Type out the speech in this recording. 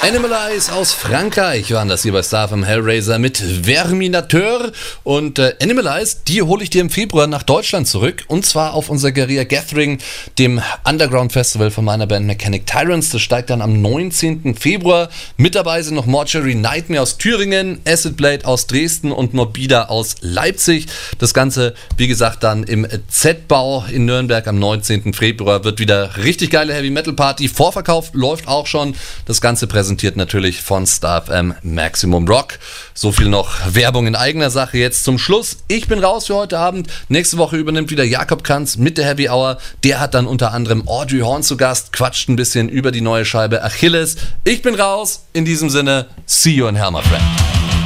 Animalize aus Frankreich waren das hier bei Star FM Hellraiser mit Verminateur. Und Animalize, die hole ich dir im Februar nach Deutschland zurück. Und zwar auf unser Guerilla Gathering, dem Underground Festival von meiner Band Mechanic Tyrants. Das steigt dann am 19. Februar. Mit dabei sind noch Mortuary Nightmare aus Thüringen, Acid Blade aus Dresden und Morbida aus Leipzig. Das Ganze, wie gesagt, dann im Z-Bau in Nürnberg am 19. Februar. Wird wieder richtig geile Heavy Metal Party. Vorverkauf läuft auch schon. Das Ganze präsentiert natürlich von Star FM Maximum Rock. So viel noch Werbung in eigener Sache jetzt zum Schluss. Ich bin raus für heute Abend. Nächste Woche übernimmt wieder Jakob Kanz mit der Heavy Hour. Der hat dann unter anderem Audrey Horn zu Gast, quatscht ein bisschen über die neue Scheibe Achilles. Ich bin raus. In diesem Sinne, see you in hell, my friend.